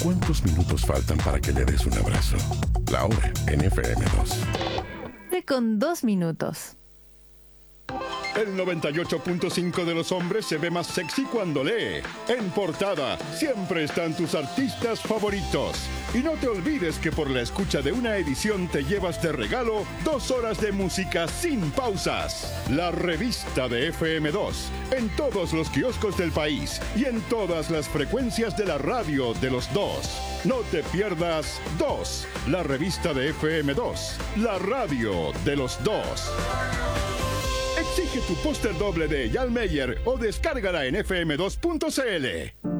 ¿Cuántos minutos faltan para que le des un abrazo? La hora en FM2. Con 2 minutos. El 98.5 de los hombres se ve más sexy cuando lee. En portada siempre están tus artistas favoritos. Y no te olvides que por la escucha de una edición te llevas de regalo 2 horas de música sin pausas. La revista de FM2. En todos los kioscos del país y en todas las frecuencias de la radio de los dos. No te pierdas 2. La revista de FM2. La radio de los dos. Exige tu póster doble de Jan Meyer o descárgala en fm2.cl.